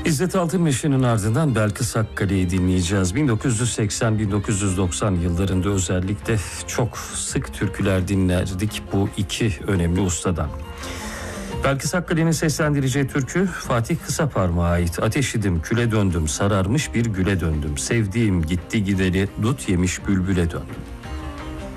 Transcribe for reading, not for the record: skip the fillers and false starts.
İzzet Altınmeşe'nin ardından Belkıs Hakkale'yi dinleyeceğiz. 1980-1990 yıllarında özellikle çok sık türküler dinlerdik bu iki önemli ustadan. Belkıs Hakkale'nin seslendireceği türkü Fatih Kısaparmak'a ait. Ateş idim, küle döndüm, sararmış bir güle döndüm. Sevdiğim gitti gideli, dut yemiş bülbüle döndüm.